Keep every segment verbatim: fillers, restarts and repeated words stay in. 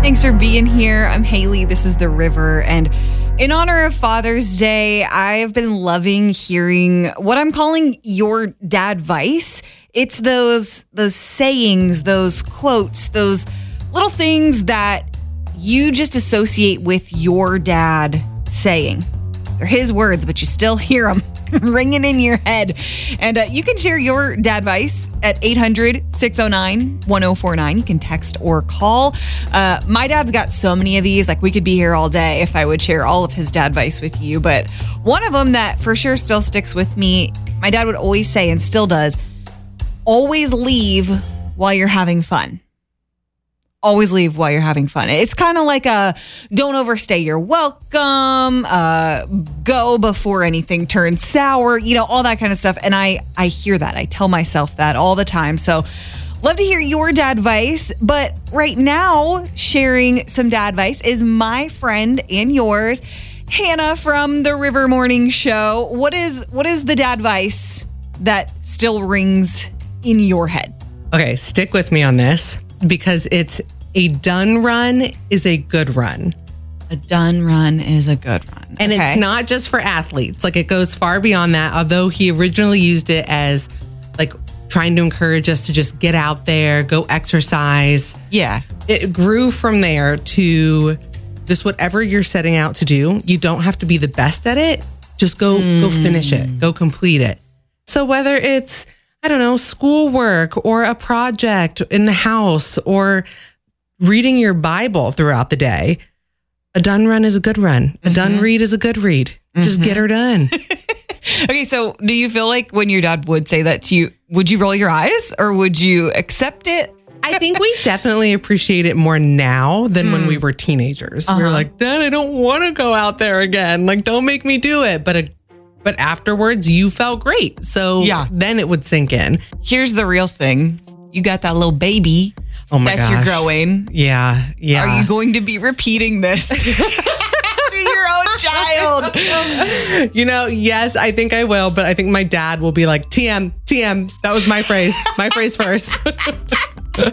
Thanks for being here. I'm Haley. This is The River. And in honor of Father's Day, I've been loving hearing what I'm calling your dadvice. It's those those sayings, those quotes, those little things that you just associate with your dad saying. They're his words, but you still hear them ringing in your head. And uh, you can share your dadvice at eight hundred, six oh nine, one oh four nine. You can text or call. Uh, my dad's got so many of these. Like, we could be here all day if I would share all of his dadvice with you. But one of them that for sure still sticks with me, my dad would always say, and still does, always leave while you're having fun. Always leave while you're having fun. It's kind of like a don't overstay your welcome, uh, go before anything turns sour, you know, all that kind of stuff. And I, I hear that. I tell myself that all the time. So love to hear your dadvice. But right now, sharing some dadvice is my friend and yours, Hannah from the River Morning Show. What is what is the dadvice that still rings in your head? Okay, stick with me on this, because it's a done run is a good run. A done run is a good run. And okay. It's not just for athletes. Like, it goes far beyond that. Although he originally used it as like trying to encourage us to just get out there, go exercise. Yeah. It grew from there to just whatever you're setting out to do. You don't have to be the best at it. Just go, mm. go finish it. Go complete it. So whether it's, I don't know, schoolwork or a project in the house or reading your Bible throughout the day, a done run is a good run. A mm-hmm. done read is a good read. Mm-hmm. Just get her done. Okay, so do you feel like when your dad would say that to you, would you roll your eyes or would you accept it? I think we definitely appreciate it more now than mm. when we were teenagers. Uh-huh. We were like, Dad, I don't want to go out there again. Like, don't make me do it. But a But afterwards, you felt great. So yeah. then it would sink in. Here's the real thing. You got that little baby oh my that's gosh. you're growing. Yeah, yeah. Are you going to be repeating this to your own child? You know, yes, I think I will. But I think my dad will be like, T M, T M. That was my phrase. My phrase first. The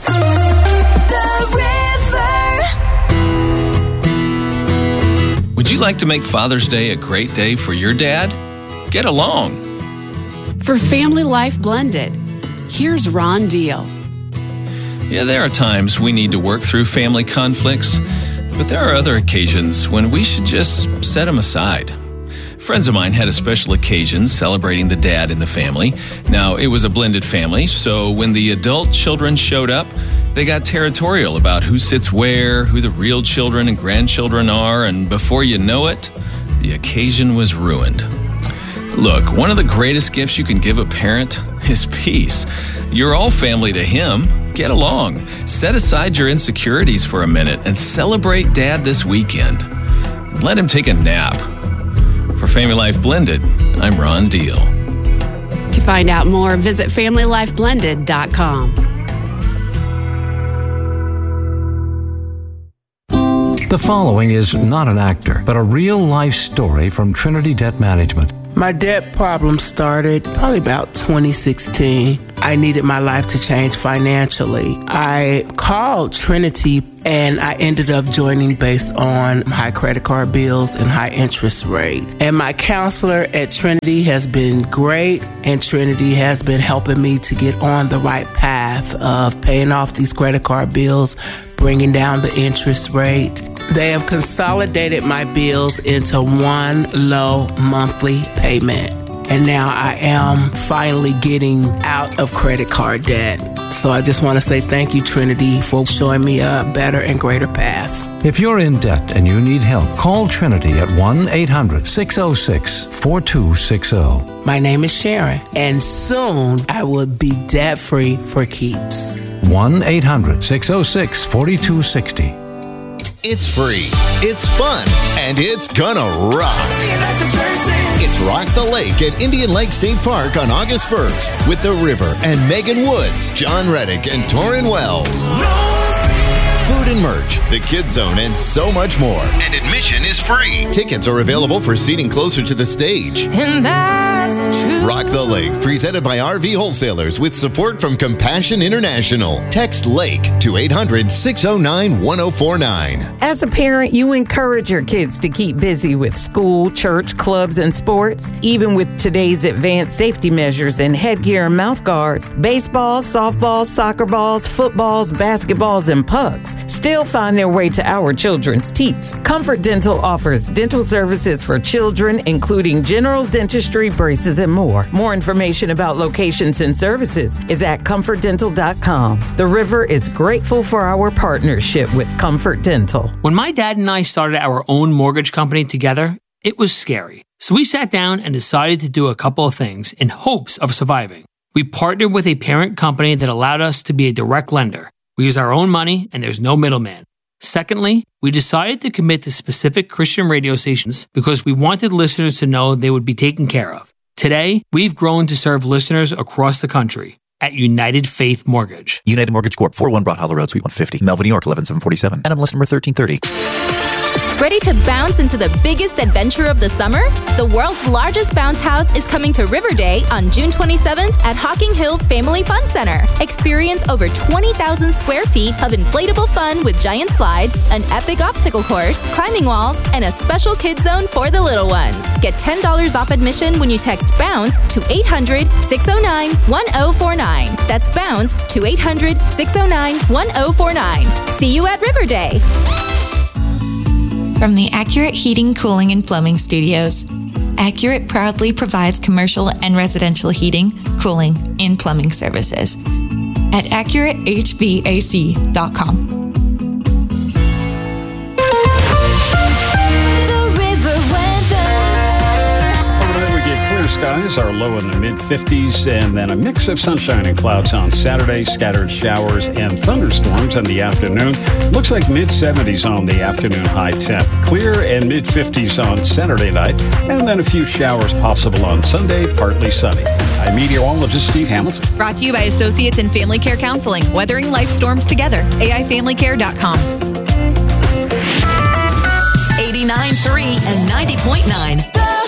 River. Would you like to make Father's Day a great day for your dad? Get along. For Family Life Blended, here's Ron Deal. Yeah, there are times we need to work through family conflicts, but there are other occasions when we should just set them aside. Friends of mine had a special occasion celebrating the dad in the family. Now, it was a blended family, so when the adult children showed up, they got territorial about who sits where, who the real children and grandchildren are, and before you know it, the occasion was ruined. Look, one of the greatest gifts you can give a parent is peace. You're all family to him. Get along. Set aside your insecurities for a minute and celebrate Dad this weekend. And let him take a nap. For Family Life Blended, I'm Ron Deal. To find out more, visit family life blended dot com. The following is not an actor, but a real-life story from Trinity Debt Management. My debt problem started probably about twenty sixteen. I needed my life to change financially. I called Trinity and I ended up joining based on high credit card bills and high interest rate. And my counselor at Trinity has been great, and Trinity has been helping me to get on the right path of paying off these credit card bills, bringing down the interest rate. They have consolidated my bills into one low monthly payment. And now I am finally getting out of credit card debt. So I just want to say thank you, Trinity, for showing me a better and greater path. If you're in debt and you need help, call Trinity at one eight hundred, six oh six, four two six oh. My name is Sharon, and soon I will be debt-free for keeps. one eight hundred, six oh six, four two six oh. It's free, it's fun, and it's gonna rock. It's Rock the Lake at Indian Lake State Park on August first with The River and Megan Woods, John Reddick, and Torrin Wells. Food and merch, the Kids Zone, and so much more. And admission is free. Tickets are available for seating closer to the stage. And I that's the truth. Rock the Lake, presented by R V Wholesalers with support from Compassion International. Text LAKE to eight hundred, six oh nine, one oh four nine. As a parent, you encourage your kids to keep busy with school, church, clubs, and sports. Even with today's advanced safety measures and headgear and mouth guards, baseballs, softballs, soccer balls, footballs, basketballs, and pucks still find their way to our children's teeth. Comfort Dental offers dental services for children, including general dentistry, braces, and more. More information about locations and services is at comfort dental dot com. The River is grateful for our partnership with Comfort Dental. When my dad and I started our own mortgage company together, it was scary. So we sat down and decided to do a couple of things in hopes of surviving. We partnered with a parent company that allowed us to be a direct lender. We use our own money and there's no middleman. Secondly, we decided to commit to specific Christian radio stations because we wanted listeners to know they would be taken care of. Today, we've grown to serve listeners across the country at United Faith Mortgage. United Mortgage Corp, four oh one Broad Hollow Road, Suite one fifty, Melville, New York, eleven seven forty-seven. And M L S number thirteen thirty. Ready to bounce into the biggest adventure of the summer? The world's largest bounce house is coming to River Day on June twenty-seventh at Hocking Hills Family Fun Center. Experience over twenty thousand square feet of inflatable fun with giant slides, an epic obstacle course, climbing walls, and a special kids zone for the little ones. Get ten dollars off admission when you text BOUNCE to eight hundred, six oh nine, one oh four nine. That's BOUNCE to eight hundred, six oh nine, one oh four nine. See you at River Day. From the Accurate Heating, Cooling, and Plumbing Studios, Accurate proudly provides commercial and residential heating, cooling, and plumbing services at accurate h v a c dot com. Skies are low in the mid fifties, and then a mix of sunshine and clouds on Saturday, scattered showers and thunderstorms in the afternoon. Looks like mid seventies on the afternoon high temp. Clear and mid fifties on Saturday night, and then a few showers possible on Sunday, partly sunny. I'm meteorologist Steve Hamilton. Brought to you by Associates in Family Care Counseling, weathering life storms together. A I family care dot com. eighty-nine point three and ninety point nine.